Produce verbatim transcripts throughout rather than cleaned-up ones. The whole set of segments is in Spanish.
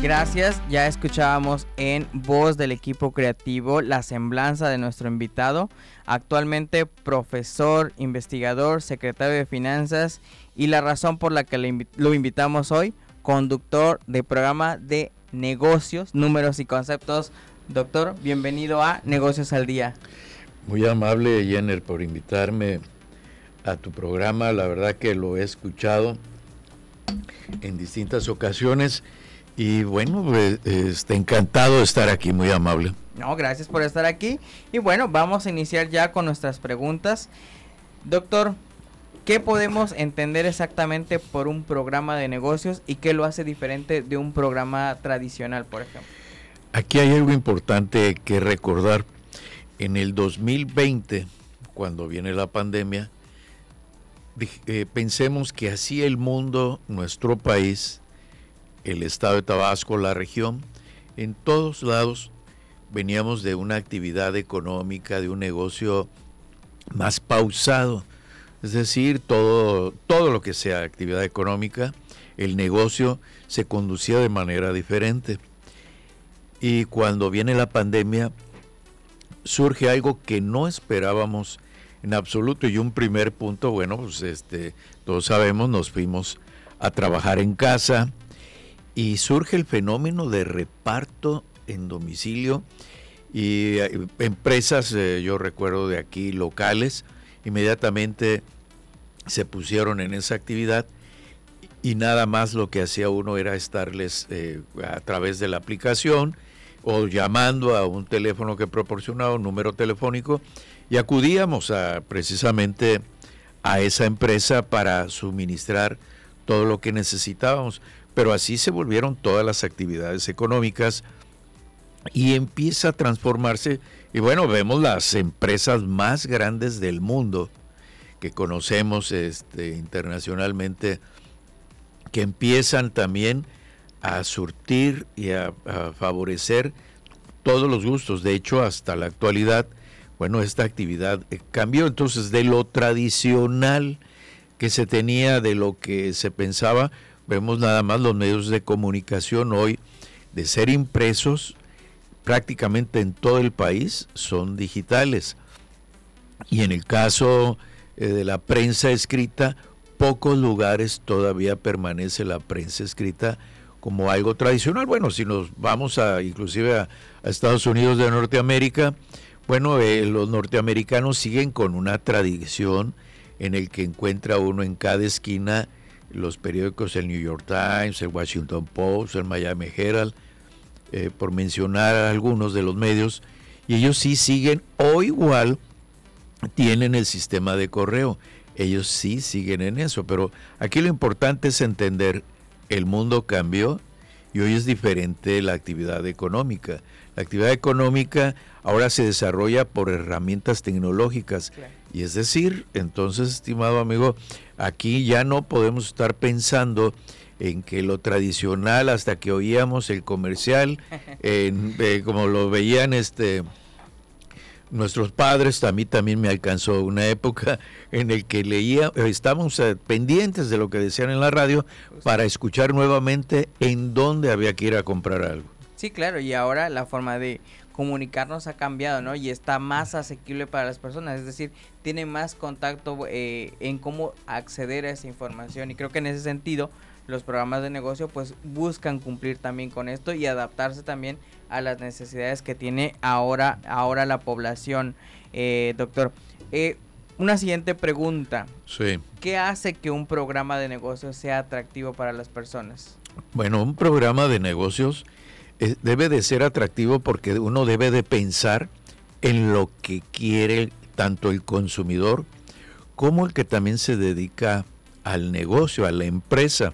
Gracias, ya escuchábamos en voz del equipo creativo la semblanza de nuestro invitado, actualmente profesor, investigador, secretario de Finanzas y la razón por la que lo, invi- lo invitamos hoy, conductor de programa de negocios, números y conceptos. Doctor, bienvenido a Negocios al Día. Muy amable, Jenner, por invitarme a tu programa. La verdad que lo he escuchado en distintas ocasiones y bueno, pues, este, encantado de estar aquí, muy amable. No, gracias por estar aquí. Y bueno, vamos a iniciar ya con nuestras preguntas. Doctor, ¿qué podemos entender exactamente por un programa de negocios y qué lo hace diferente de un programa tradicional, por ejemplo? Aquí hay algo importante que recordar. En el dos mil veinte, cuando viene la pandemia, dije, eh, pensemos que así el mundo, nuestro país, el estado de Tabasco, la región, en todos lados veníamos de una actividad económica, de un negocio más pausado. Es decir, todo, todo lo que sea actividad económica, el negocio se conducía de manera diferente. Y cuando viene la pandemia, surge algo que no esperábamos en absoluto. Y un primer punto, bueno, pues este, todos sabemos, nos fuimos a trabajar en casa y surge el fenómeno de reparto en domicilio y eh, empresas, eh, yo recuerdo de aquí, locales, inmediatamente se pusieron en esa actividad y nada más lo que hacía uno era estarles eh, a través de la aplicación o llamando a un teléfono que proporcionaba un número telefónico y acudíamos a precisamente a esa empresa para suministrar todo lo que necesitábamos. Pero así se volvieron todas las actividades económicas y empieza a transformarse. Y bueno, vemos las empresas más grandes del mundo que conocemos este, internacionalmente, que empiezan también a surtir y a, a favorecer todos los gustos. De hecho, hasta la actualidad, bueno, esta actividad cambió. Entonces, de lo tradicional que se tenía, de lo que se pensaba, vemos nada más los medios de comunicación hoy, de ser impresos, prácticamente en todo el país, son digitales. Y en el caso eh, de la prensa escrita, pocos lugares todavía permanece la prensa escrita como algo tradicional. Bueno, si nos vamos a inclusive a, a Estados Unidos de Norteamérica, bueno, eh, los norteamericanos siguen con una tradición en el que encuentra uno en cada esquina los periódicos, el New York Times, el Washington Post, el Miami Herald, eh, por mencionar algunos de los medios, y ellos sí siguen, o igual tienen el sistema de correo, ellos sí siguen en eso, pero aquí lo importante es entender, el mundo cambió y hoy es diferente la actividad económica. La actividad económica ahora se desarrolla por herramientas tecnológicas. Claro. Y es decir, entonces, estimado amigo, aquí ya no podemos estar pensando en que lo tradicional, hasta que oíamos el comercial, en, eh, como lo veían este nuestros padres, a mí también me alcanzó una época en el que leía, estábamos eh, pendientes de lo que decían en la radio para escuchar nuevamente en dónde había que ir a comprar algo. Sí, claro, y ahora la forma de comunicarnos ha cambiado, ¿no? Y está más asequible para las personas, es decir, tiene más contacto eh, en cómo acceder a esa información, y creo que en ese sentido los programas de negocio pues buscan cumplir también con esto y adaptarse también a las necesidades que tiene ahora, ahora la población, eh, doctor. Eh, una siguiente pregunta. Sí. ¿Qué hace que un programa de negocios sea atractivo para las personas? Bueno, un programa de negocios eh, debe de ser atractivo porque uno debe de pensar en lo que quiere tanto el consumidor como el que también se dedica al negocio, a la empresa.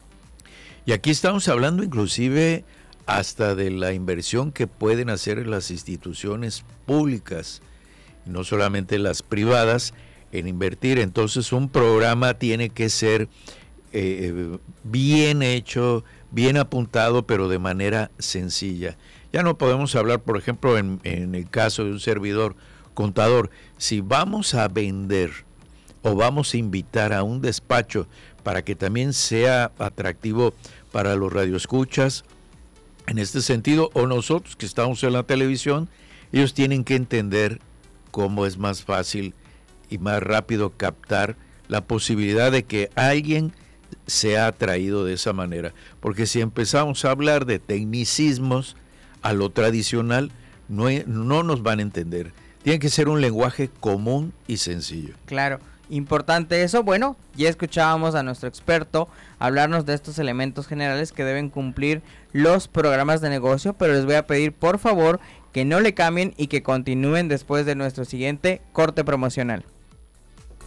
Y aquí estamos hablando inclusive hasta de la inversión que pueden hacer las instituciones públicas, no solamente las privadas, en invertir. Entonces un programa tiene que ser eh, bien hecho, bien apuntado, pero de manera sencilla. Ya no podemos hablar, por ejemplo, en, en el caso de un servidor contador, si vamos a vender o vamos a invitar a un despacho para que también sea atractivo para los radioescuchas, En este sentido, o nosotros que estamos en la televisión, ellos tienen que entender cómo es más fácil y más rápido captar la posibilidad de que alguien sea atraído de esa manera. Porque si empezamos a hablar de tecnicismos a lo tradicional, no, no nos van a entender. Tiene que ser un lenguaje común y sencillo. Claro, importante eso. Bueno, ya escuchábamos a nuestro experto hablarnos de estos elementos generales que deben cumplir los programas de negocio, pero les voy a pedir por favor que no le cambien y que continúen después de nuestro siguiente corte promocional.